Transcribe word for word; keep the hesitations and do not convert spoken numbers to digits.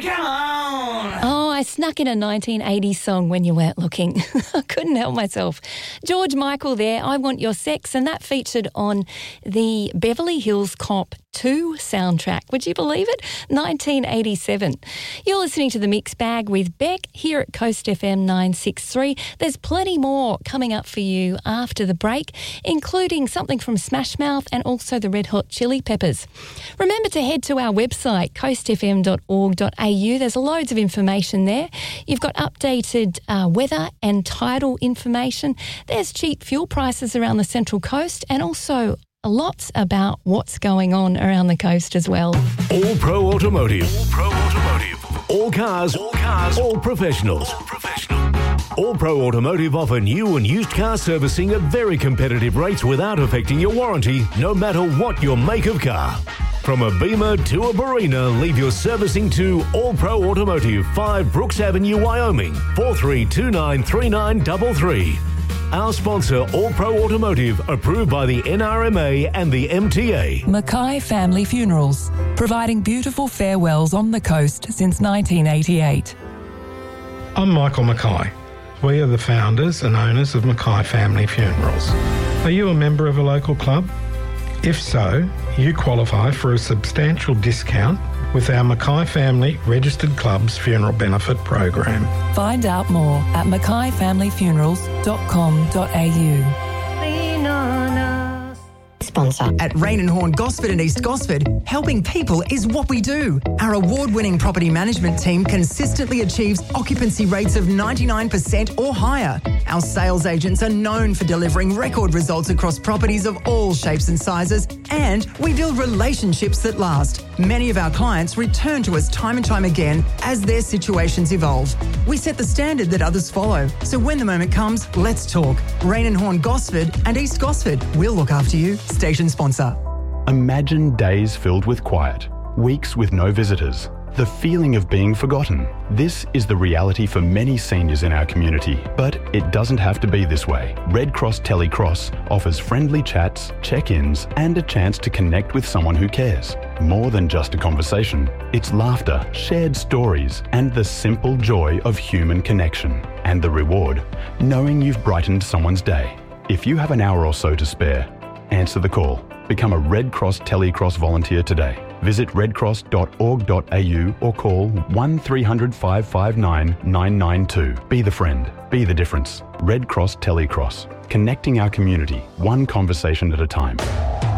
come on! Oh, I snuck in a nineteen eighties song when you weren't looking. I couldn't help myself. George Michael there, I Want Your Sex, and that featured on the Beverly Hills Cop two soundtrack. Would you believe it? nineteen eighty-seven. You're listening to The Mix Bag with Beck here at Coast F M nine sixty-three. There's plenty more coming up for you after the break, including something from Smash Mouth and also the Red Hot Chili Peppers. Remember to head to our website, coast f m dot org dot a u. There's loads of information there. You've got updated uh, weather and tidal information. There's cheap fuel prices around the Central Coast and also lots about what's going on around the coast as well. All Pro Automotive. All Pro Automotive. All cars. All cars. All professionals. All professional. All Pro Automotive offer new and used car servicing at very competitive rates without affecting your warranty, no matter what your make of car. From a Beamer to a Barina, leave your servicing to All Pro Automotive, five Brooks Avenue, Wyoming, four three two nine three nine three three. Our sponsor, All Pro Automotive, approved by the N R M A and the M T A. Mackay Family Funerals, providing beautiful farewells on the coast since nineteen eighty-eight. I'm Michael Mackay. We are the founders and owners of Mackay Family Funerals. Are you a member of a local club? If so, you qualify for a substantial discount with our Mackay Family Registered Clubs Funeral Benefit Program. Find out more at mackay family funerals dot com dot a u. Sponsor. At Rain and Horn Gosford and East Gosford, helping people is what we do. Our award-winning property management team consistently achieves occupancy rates of ninety-nine percent or higher. Our sales agents are known for delivering record results across properties of all shapes and sizes, and we build relationships that last. Many of our clients return to us time and time again as their situations evolve. We set the standard that others follow, so when the moment comes, let's talk. Rain and Horn Gosford and East Gosford, we'll look after you. Station sponsor. Imagine days filled with quiet, weeks with no visitors, the feeling of being forgotten. This is the reality for many seniors in our community, but it doesn't have to be this way. Red Cross Telecross offers friendly chats, check-ins, and a chance to connect with someone who cares. More than just a conversation, it's laughter, shared stories, and the simple joy of human connection. And the reward, knowing you've brightened someone's day. If you have an hour or so to spare, answer the call. Become a Red Cross Telecross volunteer today. Visit red cross dot org dot a u or call one three hundred five five nine nine nine two. Be the friend. Be the difference. Red Cross Telecross. Connecting our community, one conversation at a time.